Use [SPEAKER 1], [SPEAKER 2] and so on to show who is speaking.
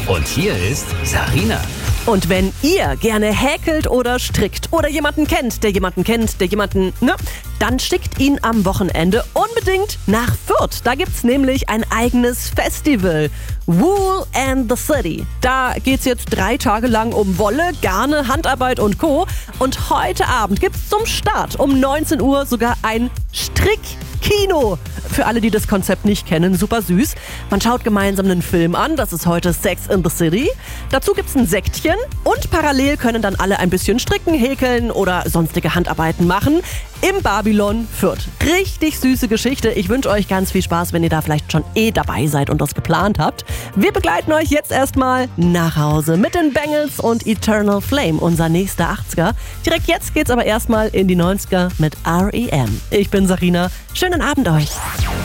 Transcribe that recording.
[SPEAKER 1] Und hier ist Sarina.
[SPEAKER 2] Und wenn ihr gerne häkelt oder strickt oder jemanden kennt, der jemanden kennt, der jemanden, dann schickt ihn am Wochenende unbedingt nach Fürth. Da gibt's nämlich ein eigenes Festival. Wool and the City. Da geht's jetzt 3 Tage lang um Wolle, Garne, Handarbeit und Co. Und heute Abend gibt's zum Start um 19 Uhr sogar ein Strickkino. Für alle, die das Konzept nicht kennen, super süß. Man schaut gemeinsam einen Film an, das ist heute Sex in the City. Dazu gibt's ein Sektchen und parallel können dann alle ein bisschen stricken, häkeln oder sonstige Handarbeiten machen im Babylon Fürth. Richtig süße Geschichte. Ich wünsche euch ganz viel Spaß, wenn ihr da vielleicht schon dabei seid und das geplant habt. Wir begleiten euch jetzt erstmal nach Hause mit den Bangles und Eternal Flame, unser nächster 80er. Direkt jetzt geht's aber erstmal in die 90er mit R.E.M. Ich bin Sarina. Schönen Abend euch.